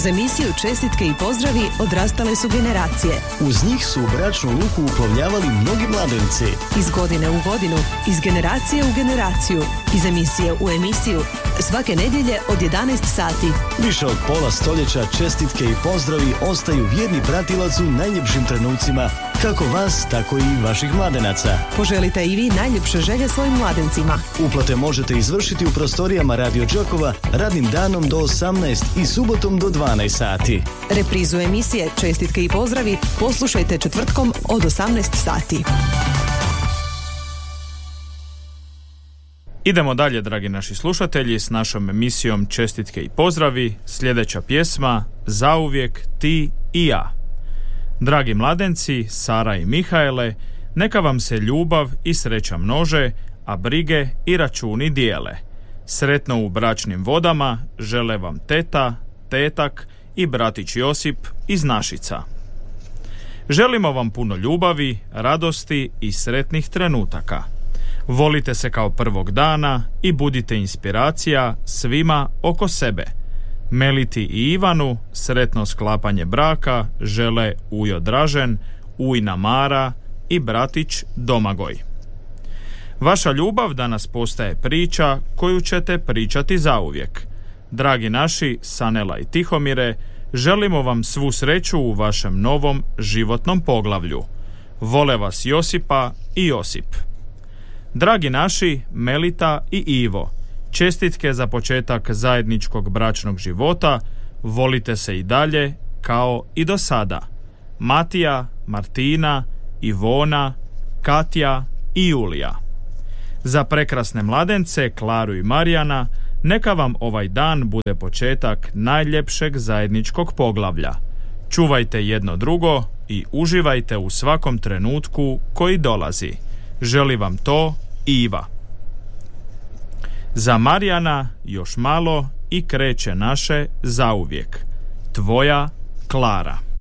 Uz emisiju Čestitke i pozdravi odrastale su generacije. Uz njih su u bračnu luku uplovljavali mnogi mladenci. Iz godine u godinu, iz generacije u generaciju, iz emisije u emisiju, svake nedjelje od 11 sati. Više od pola stoljeća čestitke i pozdravi ostaju vjerni pratilac u najljepšim trenucima, kako vas, tako i vaših mladenaca. Poželite i vi najljepše želje svojim mladencima. Uplate možete izvršiti u prostorijama Radio Đokova radnim danom do 18 i subotom do 12 sati. Reprizu emisije Čestitke i pozdravi poslušajte četvrtkom od 18 sati. Idemo dalje, dragi naši slušatelji, s našom emisijom Čestitke i pozdravi. Sljedeća pjesma Zauvijek ti i ja. Dragi mladenci, Sara i Mihaele, neka vam se ljubav i sreća množe, a brige i računi dijele. Sretno u bračnim vodama žele vam teta, tetak i bratić Josip iz Našica. Želimo vam puno ljubavi, radosti i sretnih trenutaka. Volite se kao prvog dana i budite inspiracija svima oko sebe. Meliti i Ivanu sretno sklapanje braka žele Ujo Dražen, Ujna Mara i bratić Domagoj. Vaša ljubav danas postaje priča koju ćete pričati zauvijek. Dragi naši Sanela i Tihomire, želimo vam svu sreću u vašem novom životnom poglavlju. Vole vas Josipa i Josip. Dragi naši Melita i Ivo, čestitke za početak zajedničkog bračnog života, volite se i dalje kao i do sada. Matija, Martina, Ivona, Katja i Julija. Za prekrasne mladence Klaru i Marijana, neka vam ovaj dan bude početak najljepšeg zajedničkog poglavlja. Čuvajte jedno drugo i uživajte u svakom trenutku koji dolazi. Želi vam to Iva. Za Marijana još malo i kreće naše zauvijek. Tvoja Klara.